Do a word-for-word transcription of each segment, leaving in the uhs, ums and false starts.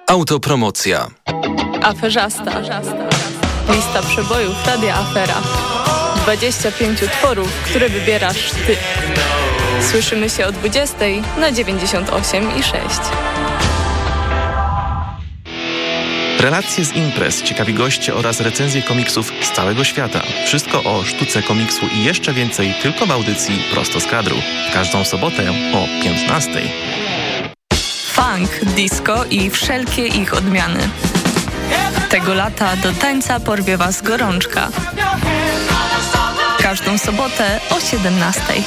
Autopromocja. Aferzasta. Lista przebojów Radia Afera. dwadzieścia pięć utworów, które wybierasz ty. Słyszymy się o dwudziestej na dziewięćdziesiąt osiem i sześć. Relacje z imprez, ciekawi goście oraz recenzje komiksów z całego świata. Wszystko o sztuce komiksu i jeszcze więcej tylko w audycji Prosto z kadru. Każdą sobotę o piętnastej. Funk, disco i wszelkie ich odmiany. Tego lata do tańca porwie Was gorączka. Każdą sobotę o siedemnastej.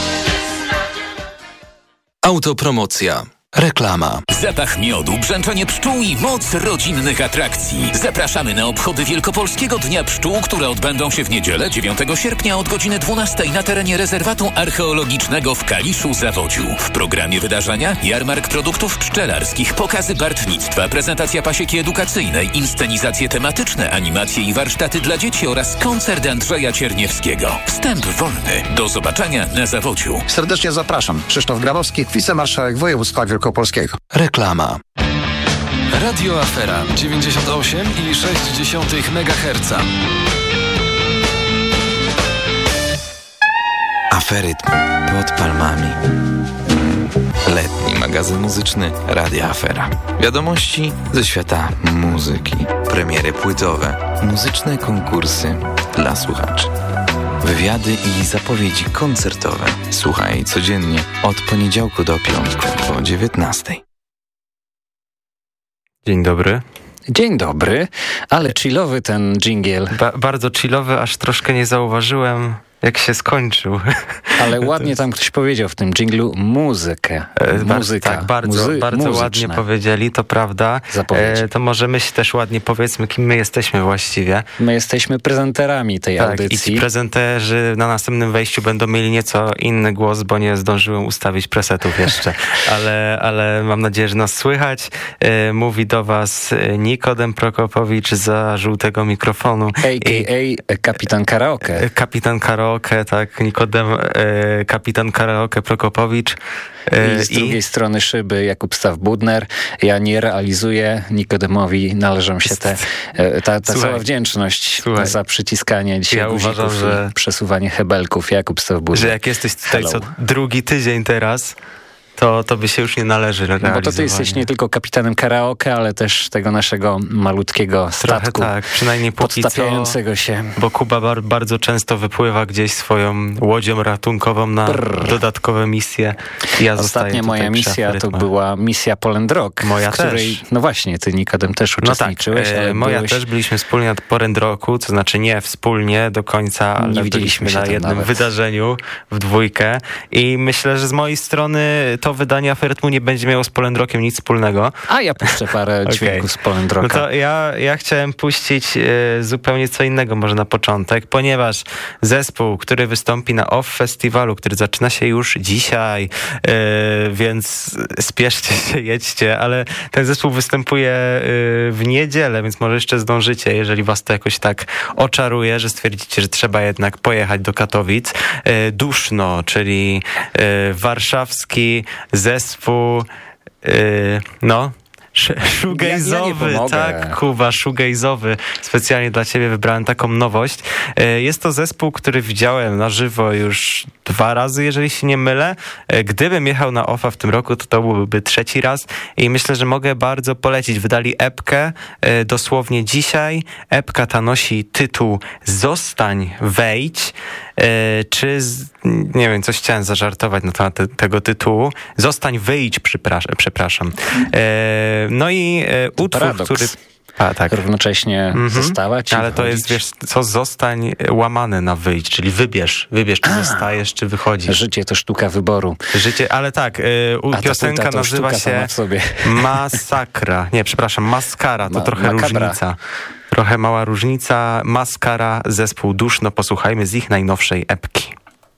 Autopromocja. Reklama. Zapach miodu, brzęczenie pszczół i moc rodzinnych atrakcji. Zapraszamy na obchody Wielkopolskiego Dnia Pszczół, które odbędą się w niedzielę dziewiątego sierpnia od godziny dwunastej na terenie rezerwatu archeologicznego w Kaliszu-Zawodziu. W programie wydarzenia jarmark produktów pszczelarskich, pokazy bartnictwa, prezentacja pasieki edukacyjnej, inscenizacje tematyczne, animacje i warsztaty dla dzieci oraz koncert Andrzeja Cierniewskiego. Wstęp wolny. Do zobaczenia na Zawodziu. Serdecznie zapraszam. Krzysztof Grabowski, wicemarszałek województwa Wielkopolskiego. Reklama. Radio Afera dziewięćdziesiąt osiem i sześć dziesiątych megaherca. Aferytm pod palmami. Letni magazyn muzyczny Radia Afera. Wiadomości ze świata muzyki. Premiery płytowe. Muzyczne konkursy dla słuchaczy. Wywiady i zapowiedzi koncertowe. Słuchaj codziennie od poniedziałku do piątku o dziewiętnastej. Dzień dobry. Dzień dobry, ale chillowy ten dżingiel. Ba- bardzo chillowy, aż troszkę nie zauważyłem, jak się skończył. Ale ładnie tam ktoś powiedział w tym dżinglu muzykę. Muzyka. Tak, bardzo, Muzy- bardzo ładnie powiedzieli, to prawda. E, to może my się też ładnie powiedzmy, kim my jesteśmy właściwie. My jesteśmy prezenterami tej tak, audycji. I ci prezenterzy na następnym wejściu będą mieli nieco inny głos, bo nie zdążyłem ustawić presetów jeszcze. ale, ale mam nadzieję, że nas słychać. E, mówi do was Nikodem Prokopowicz za żółtego mikrofonu. A K A Kapitan Karaoke. Kapitan Karaoke. Tak, Nikodem, e, kapitan Karaoke Prokopowicz. E, I z drugiej i... strony szyby Jakub Staw-Budner. Ja nie realizuję, Nikodemowi należą się te, ta, ta cała wdzięczność Słuchaj. za przyciskanie dzisiaj ja guzików uważam, że... i przesuwanie hebelków. Jakub Staw-Budner. Że jak jesteś tutaj Hello. co drugi tydzień teraz, to, to by się już nie należy realizować. No bo to ty jesteś nie tylko kapitanem karaoke, ale też tego naszego malutkiego statku. Trochę tak, przynajmniej póki podstawiającego co, się. Bo Kuba bar- bardzo często wypływa gdzieś swoją łodzią ratunkową na Brrr. dodatkowe misje. Ja Ostatnia moja misja to była misja Poland Rock, moja w której, też. no właśnie, ty Nikodem też uczestniczyłeś. No tak, ale moja byłeś... też, byliśmy wspólnie na Poland Rocku, to znaczy nie wspólnie do końca, ale nie widzieliśmy byliśmy się na jednym nawet. wydarzeniu w dwójkę i myślę, że z mojej strony to wydanie Aferytmu nie będzie miało z Poland Rockiem nic wspólnego. A ja puszczę parę okay. dźwięków z Poland Rocka. No to ja, ja chciałem puścić e, zupełnie co innego może na początek, ponieważ zespół, który wystąpi na Off Festiwalu, który zaczyna się już dzisiaj, e, więc spieszcie się, jedźcie, ale ten zespół występuje e, w niedzielę, więc może jeszcze zdążycie, jeżeli was to jakoś tak oczaruje, że stwierdzicie, że trzeba jednak pojechać do Katowic. E, Duszno, czyli e, warszawski zespół Yy, no shoegaze'owy, ja, ja tak, Kuba, shoegaze'owy. Specjalnie dla ciebie wybrałem taką nowość. Jest to zespół, który widziałem na żywo już dwa razy, jeżeli się nie mylę. Gdybym jechał na Offa w tym roku, to to byłby trzeci raz i myślę, że mogę bardzo polecić. Wydali epkę dosłownie dzisiaj. Epka ta nosi tytuł Zostań, wejdź. Czy, nie wiem, coś chciałem zażartować na temat te, tego tytułu. Zostań, wyjdź, przepraszam. No i to utwór, paradoks. który... A, tak. Równocześnie mm-hmm. zostawać. Ale to wychodzić. jest, wiesz, co zostań łamane na wyjdź, czyli wybierz, wybierz, czy A, zostajesz, czy wychodzisz. Życie to sztuka wyboru. Życie, ale tak, y, A piosenka to nazywa się Masakra. Nie, przepraszam, Maskara, to Ma, trochę makabra. różnica. Trochę mała różnica. Maskara, zespół Duszno. Posłuchajmy z ich najnowszej epki.